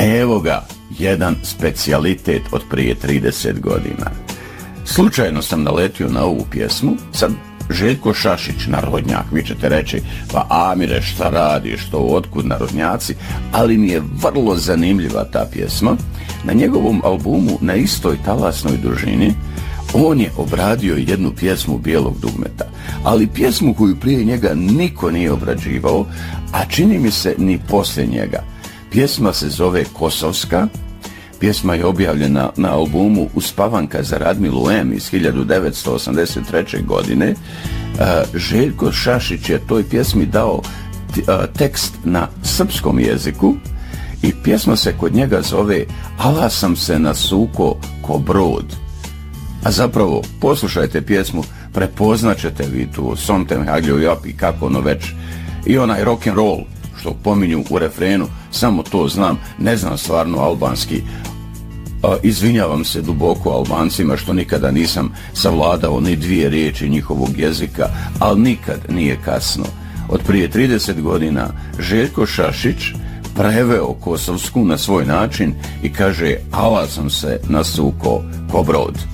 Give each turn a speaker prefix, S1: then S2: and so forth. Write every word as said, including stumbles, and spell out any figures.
S1: Evo ga, jedan specijalitet od prije trideset godina. Slučajno sam naletio na ovu pjesmu, sad Željko Šašić, narodnjak, vi ćete reći, pa Amire, šta radiš, to otkud narodnjaci, ali mi je vrlo zanimljiva ta pjesma. Na njegovom albumu Na istoj talasnoj dužini on je obradio jednu pjesmu Bijelog dugmeta, ali pjesmu koju prije njega niko nije obrađivao, a čini mi se ni poslije njega. Pjesma se zove Kosovska. Pjesma je objavljena na albumu Uspavanka za Radmilu M iz hiljadu devetsto osamdeset treće. godine. Željko Šašić je toj pjesmi dao tekst na srpskom jeziku i pjesma se kod njega zove Ala sam se nasuko ko brod. A zapravo, poslušajte pjesmu, prepoznaćete vi tu Somtem Hagljo Jop i kako ono već, i onaj rock and roll što pominju u refrenu, samo to znam, ne znam stvarno albanski. A, izvinjavam se duboko Albancima što nikada nisam savladao ni dvije riječi njihovog jezika, ali nikad nije kasno. Od prije trideset godina Željko Šašić preveo Kosovsku na svoj način i kaže Ala sam se nasuko ko brod.